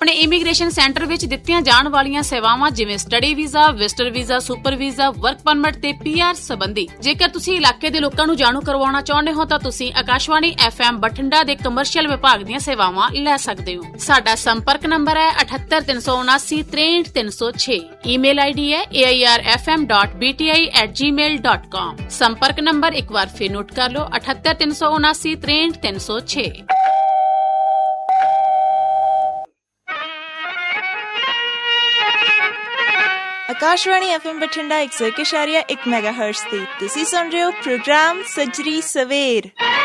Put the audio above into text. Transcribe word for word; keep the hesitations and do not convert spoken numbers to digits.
ਆਪਣੇ immigration centre ਵਿੱਚ ਦਿੱਤੀਆਂ ਜਾਣ ਵਾਲੀਆਂ ਸੇਵਾਵਾਂ ਜਿਵੇਂ study visa, visitor visa, super visa, work permit ਤੇ ਪੀ ਆਰ ਸੰਬੰਧੀ। ਜੇਕਰ ਤੁਸੀਂ ਇਲਾਕੇ ਦੇ ਲੋਕਾਂ ਨੂੰ ਜਾਣੂ ਕਰਵਾਉਣਾ ਚਾਹੁੰਦੇ ਹੋ ਤਾਂ ਤੁਸੀਂ ਆਕਾਸ਼ਵਾਣੀ ਐਫ ਐਮ ਬਠਿੰਡਾ ਦੇ ਕਮਰਸ਼ੀਅਲ ਵਿਭਾਗ ਦੀਆਂ ਸੇਵਾਵਾਂ ਲੈ ਸਕਦੇ ਹੋ। ਸਾਡਾ ਸੰਪਰਕ ਨੰਬਰ ਹੈ ਅਠੱਤਰ ਤਿੰਨ ਸੌ ਉਨਾਸੀ ਤਰੇਹਠ ਤਿੰਨ ਸੌ ਛੇ। ਈਮੇਲ ਆਈਡੀ ਹੈ ਏ I R F M dot B T I at ਜੀ ਮੇਲ ਡਾਟ ਕਾਮ। ਸੰਪਰਕ ਨੰਬਰ ਇੱਕ ਵਾਰ ਫਿਰ ਨੋਟ ਕਰ ਲਓ, ਅਠੱਤਰ ਤਿੰਨ ਸੌ ਉਨਾਸੀ ਤਰੇਹਠ ਤਿੰਨ ਸੌ ਛੇ। ਆਕਾਸ਼ਵਾਣੀ ਐਫ ਐਮ ਬਠਿੰਡਾ ਇੱਕ ਸੌ ਇੱਕ ਇਸ਼ਾਰੀਆ ਇੱਕ ਮੈਗਾ ਹਰਟਜ਼ ਤੇ ਤੁਸੀਂ ਸੁਣ ਰਹੇ ਹੋ ਪ੍ਰੋਗਰਾਮ ਸੱਜਰੀ ਸਵੇਰ।